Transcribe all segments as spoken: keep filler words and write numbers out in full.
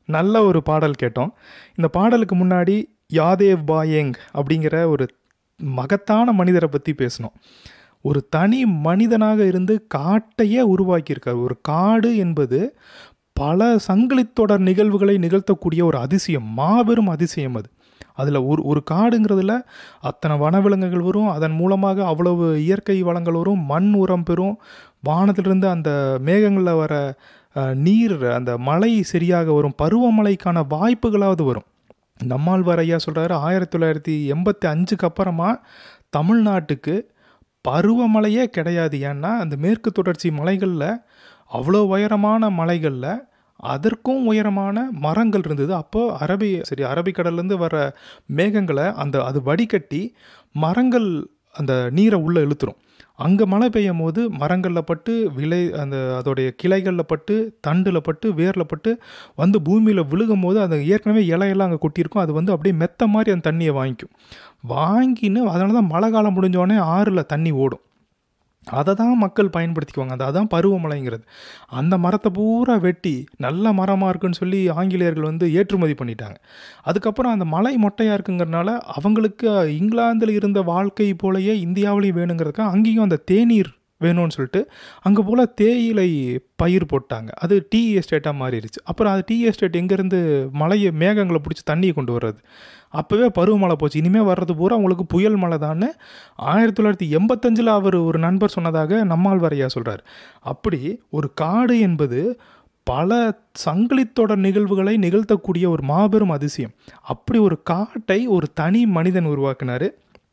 நல்ல ஒரு பாடல் கேட்டோம். இந்த பாடலுக்கு முன்னாடி யாதேவ் பாயேங் அப்படிங்கிற ஒரு மகத்தான மனிதரை பற்றி பேசணும். ஒரு தனி மனிதனாக இருந்து காட்டையே உருவாக்கியிருக்கார். ஒரு காடு என்பது பல சங்கிலித்தொடர் நிகழ்வுகளை நிகழ்த்தக்கூடிய ஒரு அதிசயம், மாபெரும் அதிசயம் அது. அதில் ஒரு ஒரு காடுங்கிறதுல அத்தனை வனவிலங்குகள் வரும், அதன் மூலமாக அவ்வளவு இயற்கை வளங்கள் வரும், மண் உரம் பெறும், வானத்திலிருந்து அந்த மேகங்களில் வர நீர், அந்த மழை சரியாக வரும், பருவமழைக்கான வாய்ப்புகளாவது வரும். நம்மாழ்வார் ஐயா சொல்கிறாரு, ஆயிரத்தி தொள்ளாயிரத்தி எண்பத்தி அஞ்சுக்கு அப்புறமா தமிழ்நாட்டுக்கு பருவமழையே கிடையாது. ஏன்னா அந்த மேற்கு தொடர்ச்சி மலைகளில், அவ்வளோ உயரமான மலைகளில் அதற்கும் உயரமான மரங்கள் இருந்தது. அப்போ அரபி சரி அரபிக்கடல்லேருந்து வர மேகங்களை அந்த அது வடிகட்டி மரங்கள் அந்த நீரை உள்ளே இழுத்துரும். அங்கே மழை பெய்யும் போது மரங்களில் பட்டு, விளை அந்த அதோடைய கிளைகளில் பட்டு, தண்டில் பட்டு, வேரில் பட்டு வந்து பூமியில் விழுகும் போது அது ஏற்கனவே இலையெல்லாம் அங்கே கொட்டியிருக்கும். அது வந்து அப்படியே மெத்த மாதிரி அந்த தண்ணியை வாங்கிக்கும். வாங்கின்னு அதனால தான் மழை காலம் முடிஞ்சோடனே ஆறில் தண்ணி ஓடும். அதை தான் மக்கள் பயன்படுத்திக்குவாங்க. அது அதான் பருவமழைங்கிறது. அந்த மரத்தை பூரா வெட்டி நல்ல மரமாக இருக்குன்னு சொல்லி ஆங்கிலேயர்கள் வந்து ஏற்றுமதி பண்ணிட்டாங்க. அதுக்கப்புறம் அந்த மலை மொட்டையாக இருக்குங்கிறனால அவங்களுக்கு இங்கிலாந்தில் இருந்த வாழ்க்கை போலயே இந்தியாவிலையும் வேணுங்கிறதுக்காக அங்கேயும் அந்த தேநீர் வேணும்னு சொல்லிட்டு அங்கே போல் தேயிலை பயிர் போட்டாங்க. அது டீ எஸ்டேட்டாக மாறிடுச்சு. அப்புறம் அது டீ எஸ்டேட் எங்கேருந்து மலையை மேகங்களை பிடிச்சி தண்ணியை கொண்டு வர்றது. அப்போவே பருவமழை போச்சு, இனிமேல் வர்றது பூரா அவங்களுக்கு புயல் மழை தான்னு ஆயிரத்தி தொள்ளாயிரத்தி எண்பத்தஞ்சில் அவர் ஒரு நண்பர் சொன்னதாக நம்மாழ்வார் ஐயா சொல்கிறார். அப்படி ஒரு காடு என்பது பல சங்கிலித்தொடர் நிகழ்வுகளை நிகழ்த்தக்கூடிய ஒரு மாபெரும் அதிசயம். அப்படி ஒரு காட்டை ஒரு தனி மனிதன் உருவாக்கினார்.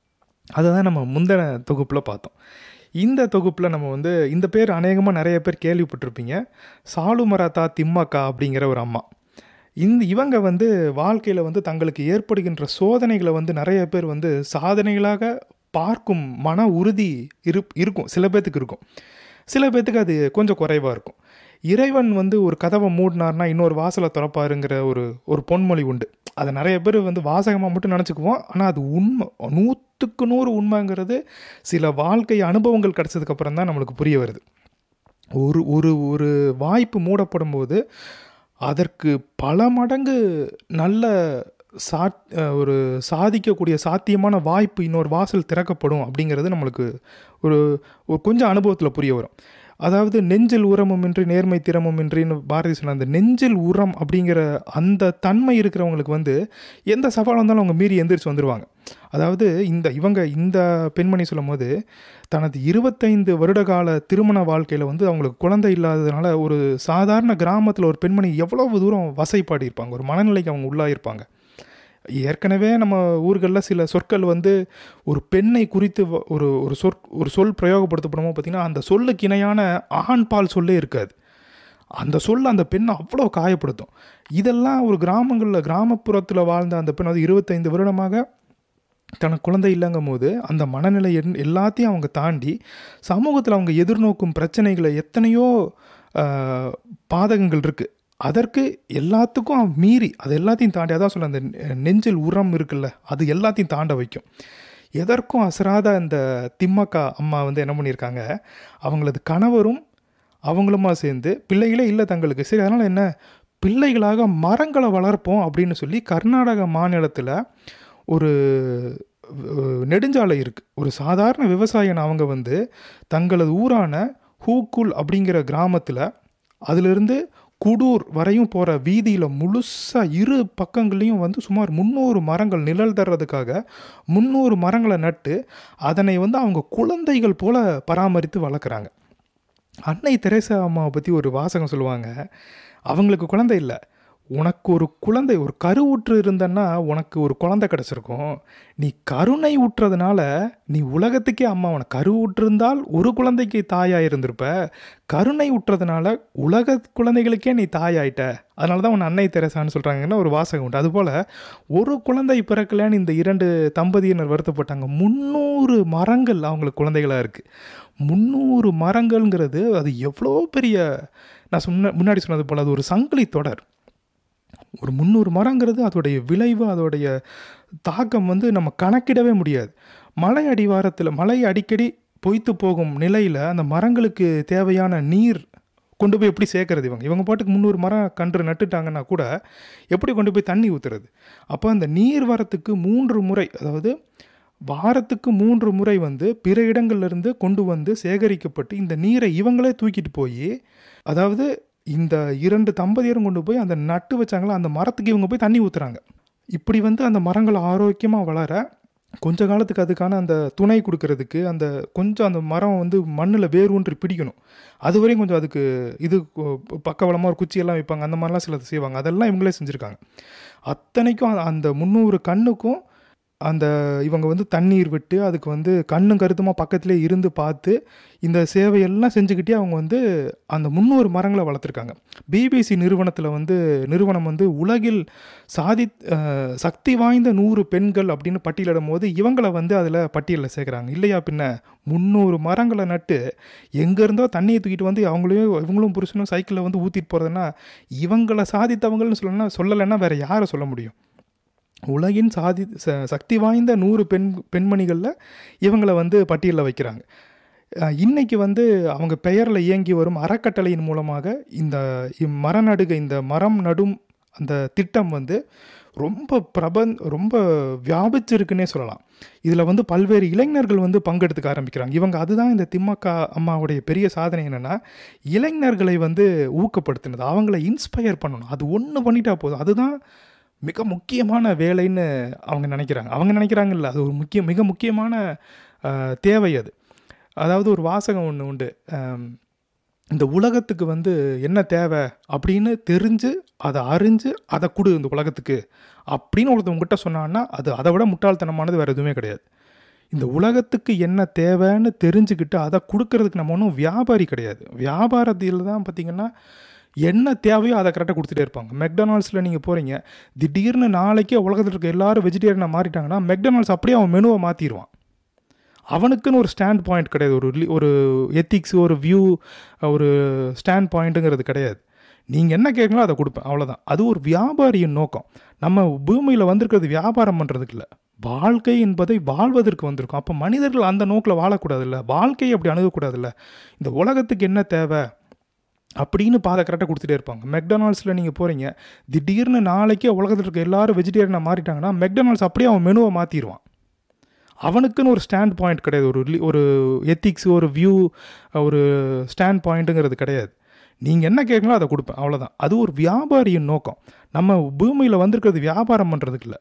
அதை தான் நம்ம முந்தின தொகுப்பில் பார்த்தோம். இந்த தொகுப்பில் நம்ம வந்து இந்த பேர் அநேகமாக நிறைய பேர் கேள்விப்பட்டிருப்பீங்க. சாலுமராத்தா திம்மக்கா அப்படிங்கிற ஒரு அம்மா. இந்த இவங்க வந்து வாழ்க்கையில் வந்து தங்களுக்கு ஏற்படுகின்ற சோதனைகளை வந்து நிறைய பேர் வந்து சாதனைகளாக பார்க்கும் மன உறுதி இரு இருக்கும் சில பேர்த்துக்கு இருக்கும். சில பேர்த்துக்கு அது கொஞ்சம் குறைவாக இருக்கும். இறைவன் வந்து ஒரு கதவை மூடினார்னா இன்னொரு வாசலை திறப்பாருங்கிற ஒரு ஒரு பொன்மொழி உண்டு. அதை நிறைய பேர் வந்து வாசகமாக மட்டும் நினச்சிக்குவோம். ஆனால் அது உண்மை, நூற்றுக்கு நூறு உண்மைங்கிறது சில வாழ்க்கை அனுபவங்கள் கிடச்சதுக்கப்புறம் தான் நம்மளுக்கு புரிய வருது. ஒரு ஒரு ஒரு வாய்ப்பு மூடப்படும் போது அதற்கு பல மடங்கு நல்ல சா ஒரு சாதிக்கக்கூடிய சாத்தியமான வாய்ப்பு, இன்னொரு வாசல் திறக்கப்படும் அப்படிங்கிறது நம்மளுக்கு ஒரு ஒரு கொஞ்சம் அனுபவத்தில் புரிய வரும். அதாவது நெஞ்சில் உரமும் இன்றி நேர்மை திறமும் இன்றின்னு பாரதி சொன்ன அந்த நெஞ்சில் உரம் அப்படிங்கிற அந்த தன்மை இருக்கிறவங்களுக்கு வந்து எந்த சவாலாக இருந்தாலும் அவங்க மீறி எந்திரிச்சு வந்துடுவாங்க. அதாவது இந்த இவங்க இந்த பெண்மணி சொல்லும் போது தனது இருபத்தைந்து வருட கால திருமண வாழ்க்கையில் வந்து அவங்களுக்கு குழந்தை இல்லாததுனால ஒரு சாதாரண கிராமத்தில் ஒரு பெண்மணி எவ்வளவு தூரம் வசைப்பாடி இருப்பாங்க, ஒரு மனநிலைக்கு அவங்க உள்ளாயிருப்பாங்க. ஏற்கனவே நம்ம ஊர்களில் சில சொற்கள் வந்து ஒரு பெண்ணை குறித்து ஒரு ஒரு சொற் ஒரு சொல் பிரயோகப்படுத்தப்படுமோ பார்த்திங்கன்னா அந்த சொல்லுக்கு இணையான ஆண் பால் சொல்லே இருக்காது. அந்த சொல் அந்த பெண்ணை அவ்வளோ காயப்படுத்தும். இதெல்லாம் ஒரு கிராமங்களில் கிராமப்புறத்தில் வாழ்ந்த அந்த பெண் அது இருபத்தைந்து வருடமாக தனக்கு குழந்தை இல்லைங்கும் போது அந்த மனநிலை எல்லாத்தையும் அவங்க தாண்டி சமூகத்தில் அவங்க எதிர்நோக்கும் பிரச்சனைகளை எத்தனையோ பாதகங்கள் இருக்குது. அதற்கு எல்லாத்துக்கும் மீறி அது எல்லாத்தையும் தாண்டி, அதான் சொல்ல அந்த நெஞ்சில் உரம் இருக்குல்ல, அது எல்லாத்தையும் தாண்ட வைக்கும். எதற்கும் அசராத அந்த திம்மக்கா அம்மா வந்து என்ன பண்ணியிருக்காங்க, அவங்களது கணவரும் அவங்களுமா சேர்ந்து பிள்ளைகளே இல்லை தங்களுக்கு, சரி அதனால் என்ன பிள்ளைகளாக மரங்களை வளர்ப்போம் அப்படின்னு சொல்லி கர்நாடக மாநிலத்தில் ஒரு நெடுஞ்சாலை இருக்குது. ஒரு சாதாரண விவசாயன் அவங்க வந்து தங்களது ஊரான ஹூக்குல் அப்படிங்கிற கிராமத்தில் அதிலிருந்து குடூர் வரையும் போகிற வீதியில் முழுசாக இரு பக்கங்களையும் வந்து சுமார் முந்நூறு மரங்கள் நிழல் தர்றதுக்காக முந்நூறு மரங்களை நட்டு அதனை வந்து அவங்க குழந்தைகள் போல் பராமரித்து வளர்க்குறாங்க. அன்னை தெரேசா அம்மாவை பற்றி ஒரு வாசகம் சொல்லுவாங்க. அவங்களுக்கு குழந்தை இல்லை, உனக்கு ஒரு குழந்தை ஒரு கருவுற்று இருந்தன்னா உனக்கு ஒரு குழந்தை கிடச்சிருக்கும். நீ கருணை ஊற்றுறதுனால நீ உலகத்துக்கே அம்மா. உனக்கு கரு ஊற்றிருந்தால் ஒரு குழந்தைக்கு தாயாக இருந்திருப்ப, கருணை ஊற்றுறதுனால உலக குழந்தைகளுக்கே நீ தாயாயிட்ட, அதனால தான் உன்னை அன்னை தெரேசான்னு சொல்கிறாங்கன்னா ஒரு வாசகம் உண்டு. அதுபோல் ஒரு குழந்தை பிறக்கலன்னு இந்த இரண்டு தம்பதியினர் வருத்தப்பட்டாங்க. முந்நூறு மரங்கள் அவங்களுக்கு குழந்தைகளாக இருக்குது. முந்நூறு மரங்கள்ங்கிறது அது எவ்வளோ பெரிய, நான் சொன்ன முன்னாடி சொன்னது போல் அது ஒரு சங்கிலி தொடர். ஒரு முந்நூறு மரங்கிறது அதோடைய விளைவு, அதோடைய தாக்கம் வந்து நம்ம கணக்கிடவே முடியாது. மலை அடிவாரத்தில் மலை அடிக்கடி பொய்த்து போகும் நிலையில் அந்த மரங்களுக்கு தேவையான நீர் கொண்டு போய் எப்படி சேர்க்கறது? இவங்க இவங்க பாட்டுக்கு முந்நூறு மரம் கன்று நட்டுட்டாங்கன்னா கூட எப்படி கொண்டு போய் தண்ணி ஊற்றுறது? அப்போ அந்த நீர் வரத்துக்கு மூன்று முறை, அதாவது வாரத்துக்கு மூன்று முறை வந்து பிற இடங்கள்லேருந்து கொண்டு வந்து சேகரிக்கப்பட்டு இந்த நீரை இவங்களே தூக்கிட்டு போய், அதாவது இந்த இரண்டு தம்பதியரும் கொண்டு போய் அந்த நட்டு வச்சாங்களா அந்த மரத்துக்கு இவங்க போய் தண்ணி ஊற்றுறாங்க. இப்படி வந்து அந்த மரங்கள் ஆரோக்கியமாக வளர கொஞ்ச காலத்துக்கு அதுக்கான அந்த துணை கொடுக்கறதுக்கு அந்த கொஞ்சம் அந்த மரம் வந்து மண்ணில் வேரூன்றி பிடிக்கணும். அதுவரையும் கொஞ்சம் அதுக்கு இது பக்கவளமாக ஒரு குச்சியெல்லாம் வைப்பாங்க, அந்த மாதிரிலாம் சிலது செய்வாங்க. அதெல்லாம் இவங்களே செஞ்சுருக்காங்க. அத்தனைக்கும் அந்த முந்நூறு கண்ணுக்கும் அந்த இவங்க வந்து தண்ணீர் விட்டு அதுக்கு வந்து கண்ணும் கருத்துமாக பக்கத்திலே இருந்து பார்த்து இந்த சேவையெல்லாம் செஞ்சுக்கிட்டே அவங்க வந்து அந்த முந்நூறு மரங்களை வளர்த்துருக்காங்க. பிபிசி நிறுவனத்தில் வந்து நிறுவனம் வந்து உலகில் சாதி சக்தி வாய்ந்த நூறு பெண்கள் அப்படின்னு பட்டியலிடும் போது இவங்களை வந்து அதில் பட்டியலில் சேர்க்குறாங்க. இல்லையா பின்ன முந்நூறு மரங்களை நட்டு எங்கேருந்தோ தண்ணியை தூக்கிட்டு வந்து அவங்களையும் இவங்களும் புருஷனும் சைக்கிளில் வந்து ஊற்றிட்டு போகிறதுனா இவங்களை சாதித்தவங்கள்னு சொல்லணும்னா சொல்லலைன்னா வேறு யாரை சொல்ல முடியும்? உலகின் சாதி ச சக்தி வாய்ந்த நூறு பெண் பெண்மணிகளில் இவங்களை வந்து பட்டியலில் வைக்கிறாங்க. இன்றைக்கி வந்து அவங்க பெயரில் இயங்கி வரும் அறக்கட்டளையின் மூலமாக இந்த மர நடுகை இந்த மரம் நடும் அந்த திட்டம் வந்து ரொம்ப பிரபன் ரொம்ப வியாபிச்சிருக்குன்னே சொல்லலாம். இதில் வந்து பல்வேறு இளைஞர்கள் வந்து பங்கெடுத்துக்க ஆரம்பிக்கிறாங்க. இவங்க அதுதான் இந்த திம்மக்கா அம்மாவுடைய பெரிய சாதனை என்னென்னா, இளைஞர்களை வந்து ஊக்கப்படுத்தினது, அவங்கள இன்ஸ்பயர் பண்ணணும். அது ஒன்று பண்ணிட்டா போதும், அதுதான் மிக முக்கியமான வேலைன்னு அவங்க நினைக்கிறாங்க. அவங்க நினைக்கிறாங்க இல்லை, அது ஒரு முக்கிய மிக முக்கியமான தேவை அது. அதாவது ஒரு வாசகம் ஒன்று உண்டு, இந்த உலகத்துக்கு வந்து என்ன தேவை அப்படின்னு தெரிஞ்சு அதை அறிஞ்சு அதை கொடு இந்த உலகத்துக்கு அப்படின்னு ஒருத்தவங்ககிட்ட சொன்னான்னா அது அதை விட முட்டாள்தனமானது வேறு எதுவுமே கிடையாது. இந்த உலகத்துக்கு என்ன தேவைன்னு தெரிஞ்சுக்கிட்டு அதை கொடுக்கறதுக்கு நம்ம ஒன்றும் வியாபாரி கிடையாது. வியாபாரத்தில் தான் பார்த்திங்கன்னா என்ன தேவையோ அதை கரெக்டாக கொடுத்துட்டே இருப்பாங்க. மெக்டொனால்ட்ஸில் நீங்கள் போகிறீங்க, திடீர்னு நாளைக்கே உலகத்தில் இருக்க எல்லோரும் வெஜிடேரியனாக மாறிட்டாங்கன்னா மெக்டொனால்ட்ஸ் அப்படியே அவன் மெனுவை மாற்றிடுவான். அவனுக்குன்னு ஒரு ஸ்டாண்ட் பாயிண்ட் கிடையாது, ஒரு ஒரு எத்திக்ஸ், ஒரு வியூ, ஒரு ஸ்டாண்ட் பாயிண்ட்டுங்கிறது கிடையாது. நீங்கள் என்ன கேட்கலாம் அதை கொடுப்பேன், அவ்வளோதான். அது ஒரு வியாபாரியின் நோக்கம். நம்ம பூமியில் வந்திருக்கிறது வியாபாரம் பண்ணுறதுக்கு இல்லை, வாழ்க்கை என்பதை வாழ்வதற்கு வந்திருக்கும். அப்போ மனிதர்கள் அந்த நோக்கில் வாழக்கூடாதுல்ல, வாழ்க்கையை அப்படி அணுகக்கூடாதுல்ல. இந்த உலகத்துக்கு என்ன தேவை அப்படின்னு பாதை கரெக்டாக கொடுத்துட்டே இருப்பாங்க. மெக்டொனால்ட்ஸில் நீங்கள் போகிறீங்க, திடீர்னு நாளைக்கே உலகத்தில் இருக்க எல்லோரும் வெஜிடேரியனாக மாறிட்டாங்கன்னா மெக்டொனால்ட்ஸ் அப்படியே அவன் மெனுவை மாற்றிடுவான். அவனுக்குன்னு ஒரு ஸ்டாண்ட் பாயிண்ட் கிடையாது, ஒரு ஒரு எத்திக்ஸ், ஒரு வியூ, ஒரு ஸ்டாண்ட் பாயிண்ட்டுங்கிறது கிடையாது. நீங்கள் என்ன கேட்கலாம் அதை கொடுப்பேன், அவ்வளோதான். அது ஒரு வியாபாரியின் நோக்கம். நம்ம பூமியில் வந்திருக்கிறது வியாபாரம் பண்ணுறதுக்கு இல்லை,